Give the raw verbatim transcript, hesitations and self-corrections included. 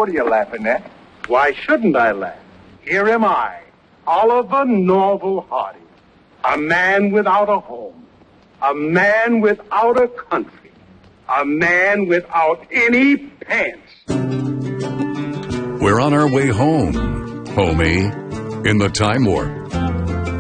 What are you laughing at? Why shouldn't I laugh? Here am I, Oliver Norval Hardy, a man without a home, a man without a country, a man without any pants. We're on our way home, homie, in the Time Warp.